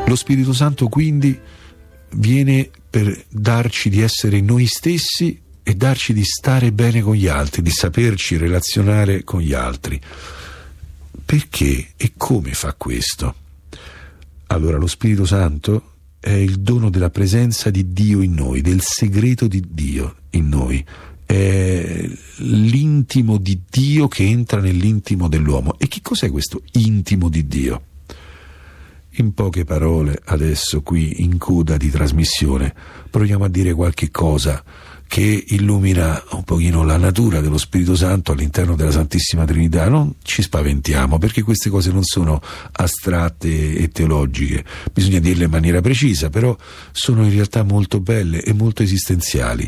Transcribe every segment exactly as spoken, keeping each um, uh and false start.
Lo Spirito Santo quindi viene per darci di essere noi stessi e darci di stare bene con gli altri, di saperci relazionare con gli altri. Perché e come fa questo? Allora, lo Spirito Santo è il dono della presenza di Dio in noi, del segreto di Dio in noi. È l'intimo di Dio che entra nell'intimo dell'uomo. E che cos'è questo intimo di Dio? In poche parole, adesso qui in coda di trasmissione, proviamo a dire qualche cosa che illumina un pochino la natura dello Spirito Santo all'interno della Santissima Trinità. Non ci spaventiamo, perché queste cose non sono astratte e teologiche, bisogna dirle in maniera precisa, però sono in realtà molto belle e molto esistenziali.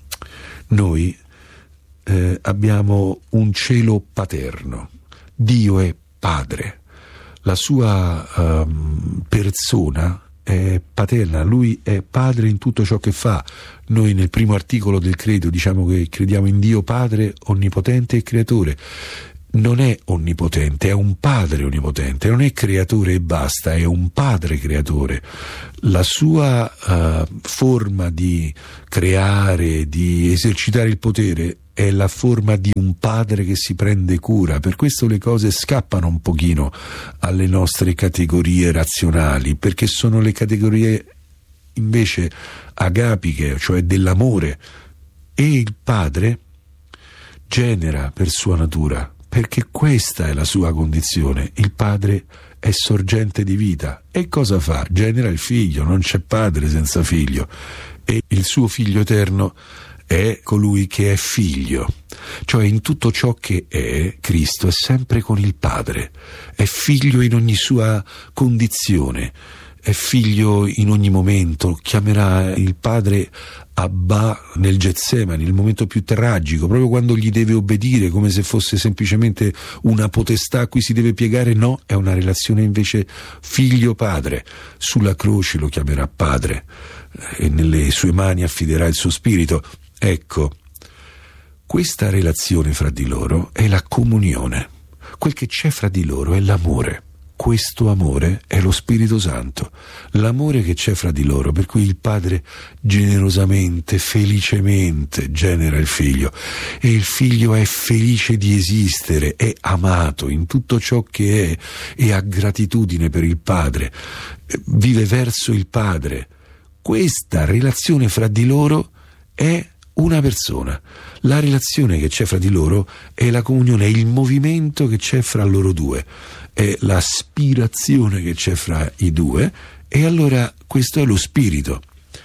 Noi eh, abbiamo un cielo paterno, Dio è Padre, la sua um, persona è paterna, lui è Padre in tutto ciò che fa. Noi nel primo articolo del credo diciamo che crediamo in Dio Padre onnipotente e creatore. Non è onnipotente, è un Padre onnipotente, non è creatore e basta, è un Padre creatore. La sua uh, forma di creare, di esercitare il potere è la forma di un padre che si prende cura. Per questo le cose scappano un pochino alle nostre categorie razionali, perché sono le categorie invece agapiche, cioè dell'amore, e il padre genera per sua natura, perché questa è la sua condizione. Il padre è sorgente di vita e cosa fa? Genera il figlio, non c'è padre senza figlio, e il suo figlio eterno è colui che è figlio, cioè in tutto ciò che è, Cristo è sempre con il Padre, è figlio in ogni sua condizione, è figlio in ogni momento. Chiamerà il Padre Abba nel Getsemani, il momento più tragico, proprio quando gli deve obbedire, come se fosse semplicemente una potestà a cui si deve piegare. No, è una relazione invece figlio-padre. Sulla croce lo chiamerà Padre e nelle sue mani affiderà il suo spirito. Ecco, questa relazione fra di loro è la comunione. Quel che c'è fra di loro è l'amore. Questo amore è lo Spirito Santo, l'amore che c'è fra di loro, per cui il Padre generosamente, felicemente genera il Figlio, e il Figlio è felice di esistere, è amato in tutto ciò che è e ha gratitudine per il Padre, vive verso il Padre. Questa relazione fra di loro è una persona. La relazione che c'è fra di loro è la comunione, è il movimento che c'è fra loro due, è l'aspirazione che c'è fra i due, e allora questo è lo Spirito.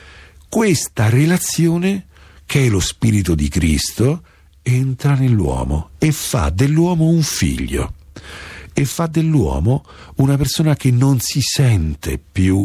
Questa relazione, che è lo Spirito di Cristo, entra nell'uomo e fa dell'uomo un figlio, e fa dell'uomo una persona che non si sente più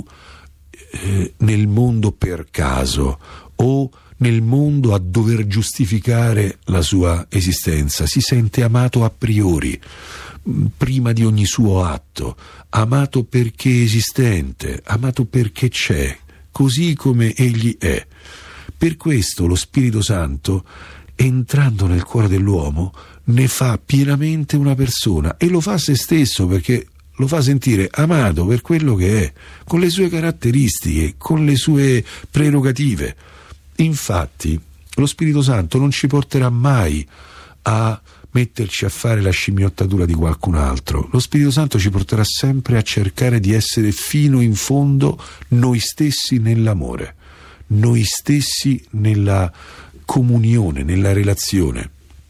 eh, nel mondo per caso o nel mondo a dover giustificare la sua esistenza. Si sente amato a priori, prima di ogni suo atto, amato perché esistente, amato perché c'è, così come egli è. Per questo lo Spirito Santo, entrando nel cuore dell'uomo, ne fa pienamente una persona, e lo fa a se stesso, perché lo fa sentire amato per quello che è, con le sue caratteristiche, con le sue prerogative. Infatti lo Spirito Santo non ci porterà mai a metterci a fare la scimmiottatura di qualcun altro. Lo Spirito Santo ci porterà sempre a cercare di essere fino in fondo noi stessi nell'amore, noi stessi nella comunione, nella relazione.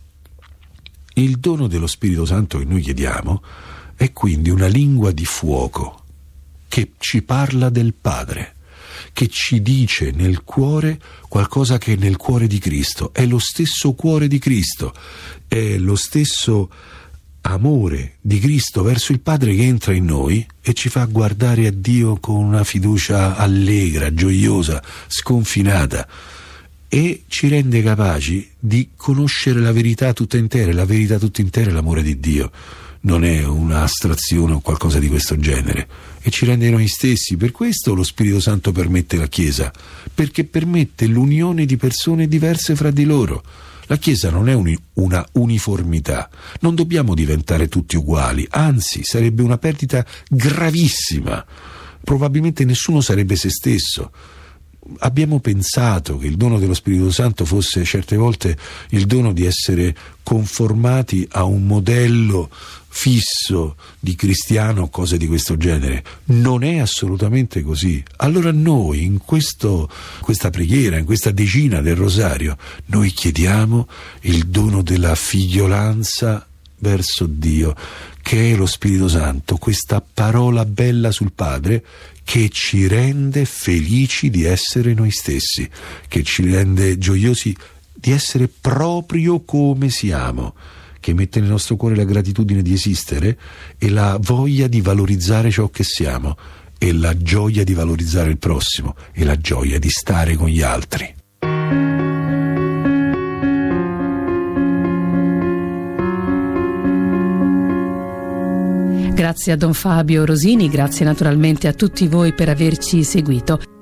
Il dono dello Spirito Santo che noi chiediamo è quindi una lingua di fuoco che ci parla del Padre, che ci dice nel cuore qualcosa che è nel cuore di Cristo. È lo stesso cuore di Cristo, è lo stesso amore di Cristo verso il Padre che entra in noi e ci fa guardare a Dio con una fiducia allegra, gioiosa, sconfinata, e ci rende capaci di conoscere la verità tutta intera. La verità tutta intera è l'amore di Dio, non è un'astrazione o qualcosa di questo genere, e ci rende noi stessi. Per questo lo Spirito Santo permette la Chiesa, perché permette l'unione di persone diverse fra di loro. La Chiesa non è un, una uniformità, non dobbiamo diventare tutti uguali, anzi sarebbe una perdita gravissima probabilmente nessuno sarebbe se stesso. Abbiamo pensato che il dono dello Spirito Santo fosse certe volte il dono di essere conformati a un modello fisso di cristiano, cose di questo genere. Non è assolutamente così. Allora noi in questo, questa preghiera, in questa decina del rosario, noi chiediamo il dono della figliolanza verso Dio, che è lo Spirito Santo, questa parola bella sul Padre che ci rende felici di essere noi stessi, che ci rende gioiosi di essere proprio come siamo, che mette nel nostro cuore la gratitudine di esistere e la voglia di valorizzare ciò che siamo, e la gioia di valorizzare il prossimo, e la gioia di stare con gli altri. Grazie a Don Fabio Rosini, grazie naturalmente a tutti voi per averci seguito.